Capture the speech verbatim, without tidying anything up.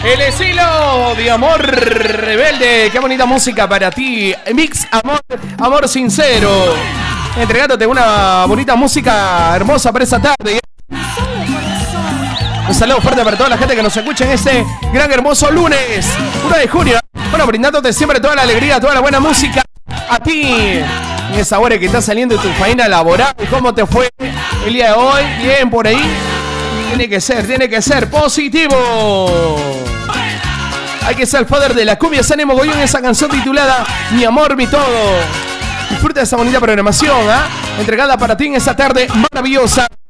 El estilo de Amor Rebelde. Qué bonita música para ti. Mix Amor, amor sincero. Entregándote una bonita música hermosa para esa tarde. Un saludo fuerte para toda la gente que nos escucha en este gran hermoso lunes, uno de junio. Bueno, brindándote siempre toda la alegría, toda la buena música. A ti, en esa hora que estás saliendo de tu faena laboral. ¿Cómo te fue el día de hoy? Bien, por ahí. Tiene que ser, tiene que ser positivo. Hay que ser el poder de la cumbia Sane Mogollón, esa canción titulada Mi Amor, Mi Todo. Disfruta de esa bonita programación, ¿eh? Entregada para ti en esta tarde maravillosa.